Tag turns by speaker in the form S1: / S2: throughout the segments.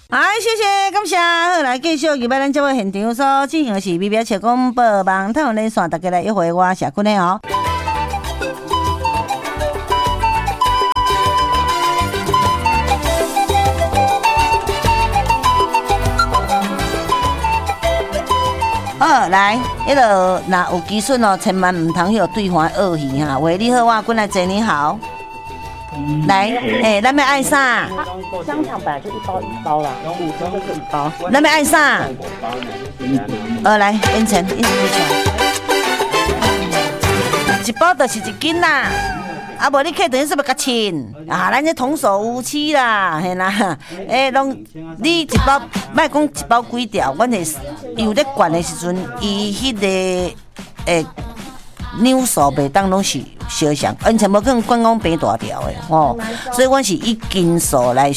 S1: 谢谢，感谢。好，来继续入来咱节目现场所进行的是微微笑广播网台湾连线，大家来约会我社群的哦。好，来，迄个若有基准哦，千万唔通有对方恶意哈。喂，你好，我过来坐，你好。来，咱要爱啥？
S2: 香肠本来就一包一包啦，5包就是一包。
S1: 咱要爱啥？来，应承一包就是一斤啦。啊，无你客等于是要甲亲啊，咱这童叟无欺啦，嘿啦，你一包，莫讲一包几条，阮是有咧灌的时阵，伊迄个扭数袂当拢是相像，完全无可能管讲变大条的吼，所以阮是以斤数来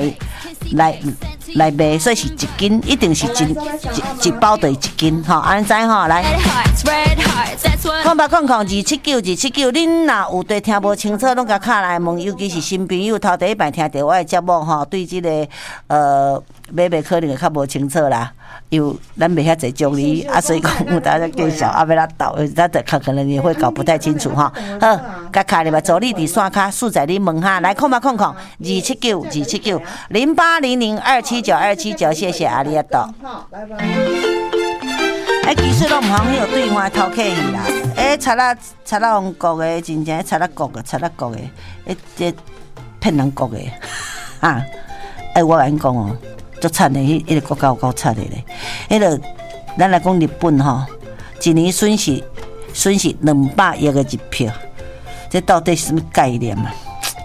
S1: 卖，所以是一斤，一定是一包就是一斤吼，安知吼来。0800279279，恁若有对听无清楚，拢甲敲来问，尤其是新朋友头第一摆听到我的节目吼，对这个买可能会较无清楚啦。因为咱袂遐侪种理啊，所以讲有大家介绍啊，要来斗，咱可能也会搞不太清楚哈。好，甲卡你嘛，助你伫线卡数在你问哈，来0800279279，0800279279，谢谢阿里阿多。其实拢毋通有对方偷客去啦。贼仔王国的，真正贼仔国的，这骗人国的哈。我甲恁讲哦。足惨的，迄个国家有够惨的咧。迄个，咱来讲日本吼，一年损失200亿的日票，这到底是什么概念啊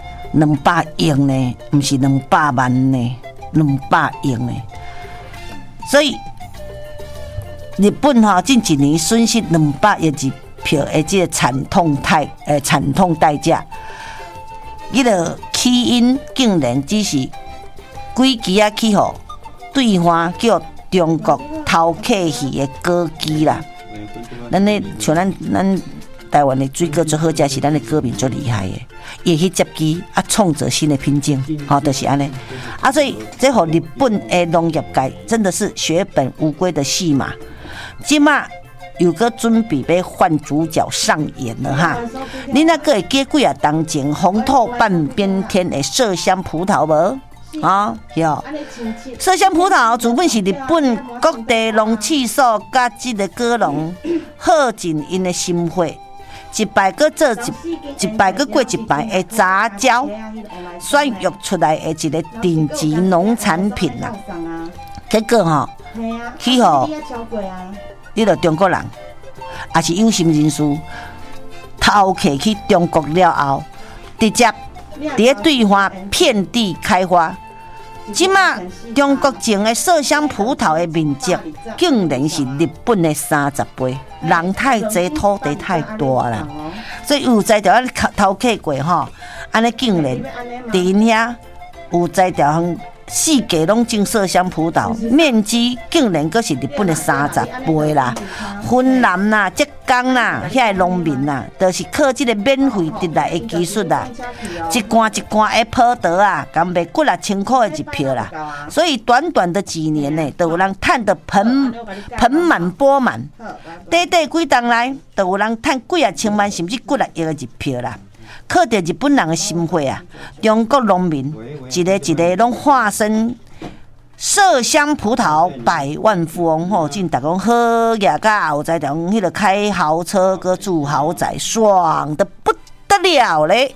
S1: ？200亿呢，不是200万呢，200亿呢。所以日本吼，近一年损失200亿日票的这个惨痛代价，迄个起因竟然只是几支啊起互对方叫中国偷客去的歌姬啦。咱咧像咱台湾的水果最好食是咱的歌名最厉害的，伊去接机啊，创造新的品种，就是安尼啊。所以这互日本的农业界真的是血本无归的戏码，即马有个准备要换主角上演了哈。你那个会记几啊当前红透半边天的麝香葡萄无？有麝香葡萄主本是日本各地农气所甲这个果农耗尽因的心血，一摆过做一摆过过一摆的杂交选育出来的一个顶级农产品啦。结果去互你着中国人也是有心人士偷客去中国了后，直接伫对方遍地开花。即马中国种的麝香葡萄的面积竟然是日本的30倍，人太济，土地太大啦，所以有在条偷客过吼，安尼竟然伫因遐有在条四界拢种麝香葡萄，面积竟然阁是日本的30倍啦！云南啦、浙江啦，遐个农民啦，就是靠这个免费得来的技术啦，一罐一罐的葡萄啊，敢卖几啊千块的一票啦。所以短短的几年呢，都有人赚得盆满钵满，短几档来，都有人赚几啊千万甚至几啊亿的一票啦。靠着日本人的心血啊，中国农民一个拢化身麝香葡萄百万富翁吼，真大讲好呀，甲后在讲迄个开豪车搁住豪宅，爽得不得了咧！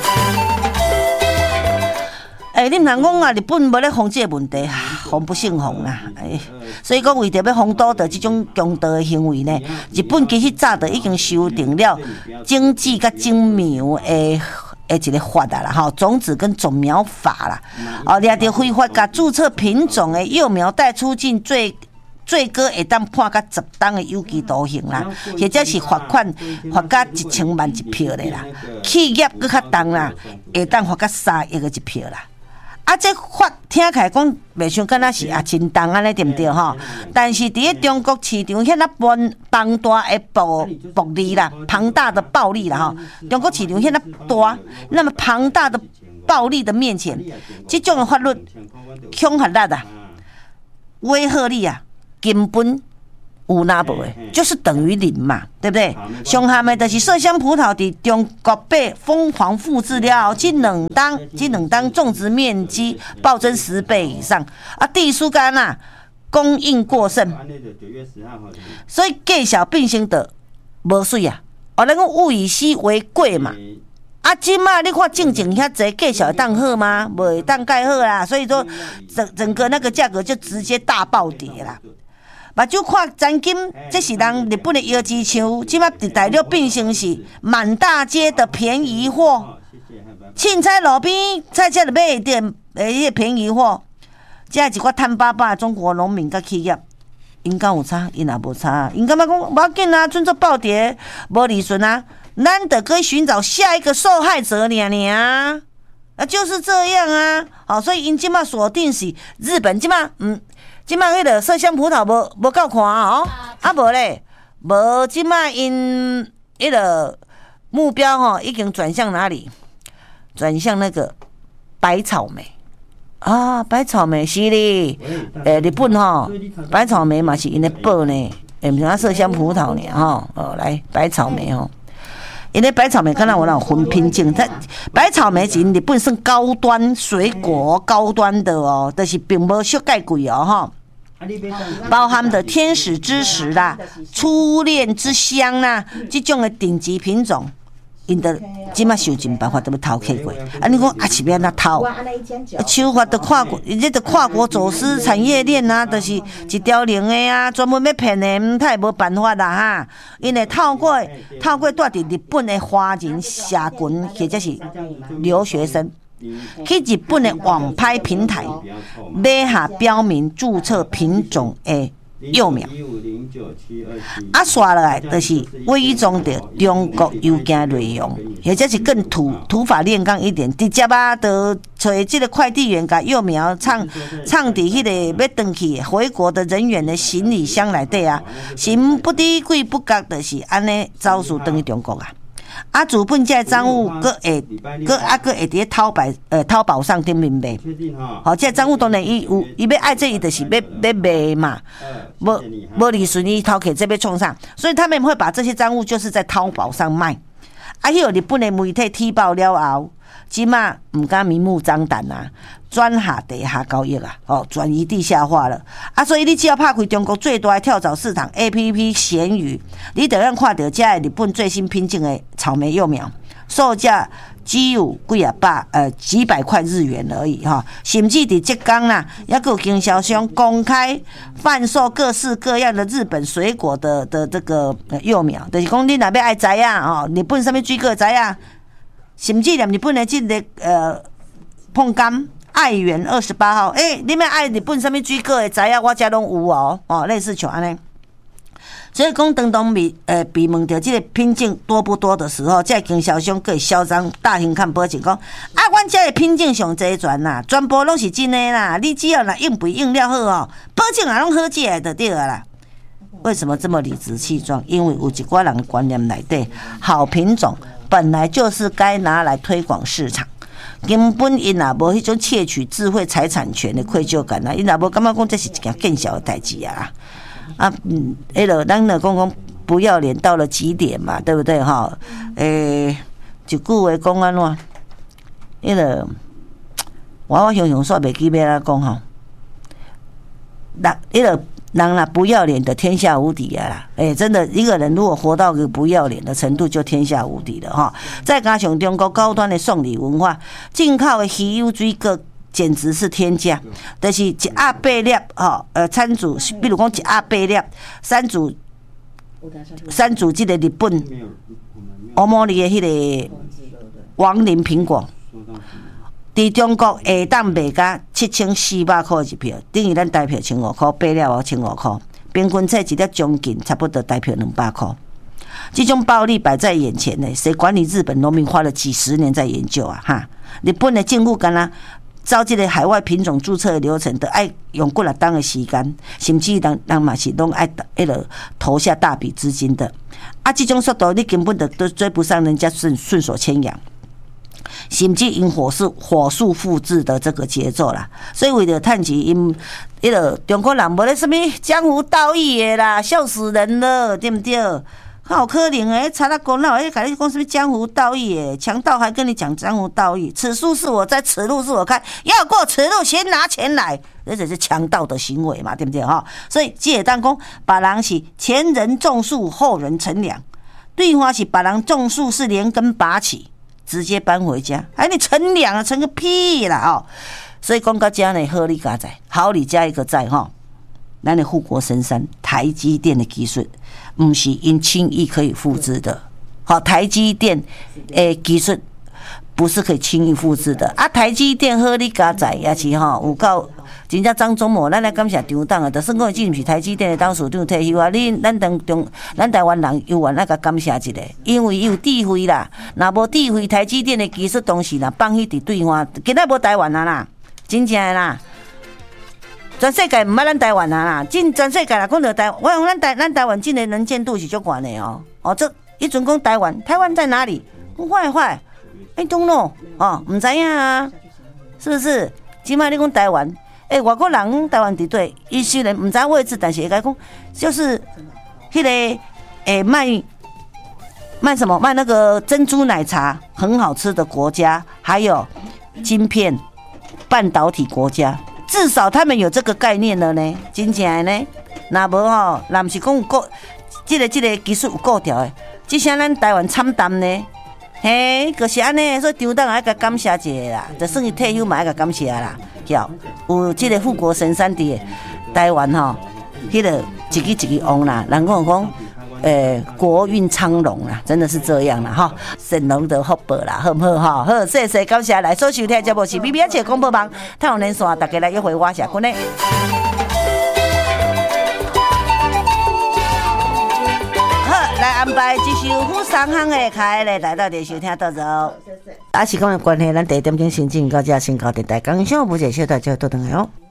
S1: 你唔通讲啊，日本无咧防这个问题，防不胜防啦。所以讲为着要防堵到这种强盗的行为呢，日本其实早就已经修订了经济甲种苗的一个法啦吼，种子跟种苗法啦。掠着非法甲注册品种的幼苗带出境最高会当判甲10档的有期徒刑啦，或者是罚款罚甲1000万一票的啦。企业搁较重啦，会当罚甲3亿的一票啦。这法听起来讲袂像敢若是真重安尼，对毋对吼？但是伫咧中国市场遐那庞大的暴利啦，庞大的暴利啦吼！中国市场遐那大，那么庞大的暴力的面前，这种的法律恐吓力啊，威吓力啊，根本有拿无的，就是等于零嘛，对不对？上下的就是麝香葡萄伫中国被疯狂复制了，这两当种植面积暴增10倍以上啊，地疏干啊，供应过剩，所以价小变成的无水啊，哦，咱讲物以稀为贵嘛。啊，即马你看正遐济价小会当好吗？无会当盖好啦，所以说整个那个价格就直接大暴跌啦。目睭看真金，这是人日本的椰子厂，即马伫大陆变成是满大街的便宜货，凊彩路边菜市就买点迄便宜货。这一寡贪巴巴的中国农民甲企业，因敢有差？因也无差，因感觉讲无要紧啊，准做暴跌，无利润啊。咱得可以寻找下一个受害者啊，就是这样啊。好，所以因即马锁定是日本，即马迄个麝香葡萄无够看哦，啊无咧，无即马因迄个目标已经转向哪里？转向那个白草莓啊，白草莓是哩，日本白草莓嘛是因的报呢，毋是麝香葡萄呢来白草莓因为白草莓敢若有那种分品种，白草莓是日本算高端水果，高端的但是并无俗介贵包含的天使之石啦、初恋之香啦，这种的顶级品种，因的即马想尽办法都要偷客过。你讲是要安怎偷？手法的跨国，这个跨国走私产业链啊，就是一条龙的啊，专门要骗的，他也无办法啦哈。因为透过住伫日本的华人社群或者是留学生，去日本的网拍平台买下标明注册品种的幼苗，刷落来就是伪装的中国邮件内容，或者是更土法炼钢一点，直接就找这个快递员把幼苗藏伫迄个要登去回国的人员的行李箱内底啊，神不知鬼不觉，就是安尼走私登去中国啊。主本这赃物搁会伫淘宝上顶面卖，这赃物当然伊要爱这伊就是要卖嘛，无利润伊偷客这边冲上，所以他们会把这些赃物就是在淘宝上卖。迄个日本的媒体踢爆了后，即马唔敢明目张胆转下地下交易转移地下化了所以你只要拍开中国最大的跳蚤市场 APP 闲鱼，你就能看到这日本最新品种的草莓幼苗，售价只有几百块日元而已甚至伫浙江也有经销商公开贩售各式各样的日本水果的这个幼苗，就是讲你若要爱知日本什么水果知甚至连日本的这个碰柑爱媛28号，你要爱日本什么水果的知我家拢有类似像安尼。所以讲，当被问到这个品种多不多的时候，这经销商可以嚣张大声看保证讲阮这个品种上齐全啦，全部拢是真的啦，你只要用肥用料好保证拢好食的就对了啦。为什么这么理直气壮？因为有一寡人的观念内底，好品种本来就是该拿来推广市场。根本因也无迄种窃取智慧财产权的愧疚感因也无感觉讲这是一件见小的代志咱就讲不要脸到了极点嘛，对不对一句话讲安怎？我想煞袂记要安怎讲人啦不要脸的天下无敌啦！真的，一个人如果活到个不要脸的程度，就天下无敌了再加上中国高端的送礼文化，进口的稀有水果简直是天价，就是一盒8粒餐主，比如讲一盒8粒，三组这个日本欧莫里的迄个王林苹果。伫中国下当卖价7400块一票，等于咱台票1500块，8粒1500块，平均册一粒将近差不多台票200块。这种暴利摆在眼前呢，谁管你日本农民花了几十年在研究日本的政府干照这个海外品种注册的流程，都爱用过来当的时间，甚至人嘛是拢爱投下大笔资金的。这种速度你根本都追不上人家顺手牵羊。 甚至因火速复制的这个节奏啦，所以为了趁钱，因迄个中国人无咧什么江湖道义的啦，笑死人了，对不对？好可怜诶，查到公闹，甲你讲什么江湖道义诶？强盗还跟你讲江湖道义，此树是我栽，此路是我开，要过此路先拿钱来，这只是强盗的行为嘛，对不对哈？所以这当讲，别人是前人种树，后人乘凉，对方是别人种树是连根拔起。直接搬回家，哎，你乘凉啊，乘个屁啦哦！所以讲到这呢，好你加在，好你加一个在哈。咱的护国神山台积电的技术，不是因轻易可以复制的。好，台积电的技术不是可以轻易复制的啊！台积电好你加在也是哈，有够真正张忠谋，咱来感谢张党啊！就算讲伊不是台积电的董事长退休啊，咱台湾人有愿来甲感谢一下，因为伊有智慧啦。若无智慧，台积电的技术当时啦放弃伫对方，今仔无台湾啊啦，真正的啦。全世界毋捌咱台湾啊啦，全世界啦讲到台湾，我讲咱台湾真的能见度是足悬的哦。哦，这一阵讲台湾在哪里？坏，I don't know 哦，唔知影啊，是不是？即摆你讲台湾。外国人台湾伫对，伊虽然唔知位置，但是会甲讲，就是迄个卖什么？卖那个珍珠奶茶很好吃的国家，还有晶片半导体国家，至少他们有这个概念了呢。真正的呢，若无吼，若唔是讲有够，这个技术有够调的，即声咱台湾惨淡呢。嘿，就是安尼，所以张党爱甲感谢一下啦，就算伊退休嘛爱甲感谢啦。有这个护国神山伫台湾吼，迄个一支旺啦，人讲国运昌隆啦，真的是这样啦哈，神龙的福报啦，好不好哈？好，谢谢感谢来所收听节目是 BBS 广播网，太阳连线，大家来约会我社群咧。来安排一首富商行的开咧，来到伫收听到着。啊，时间的关系，咱第一点钟先进到这先到电台，刚上不解小大家多等下哦。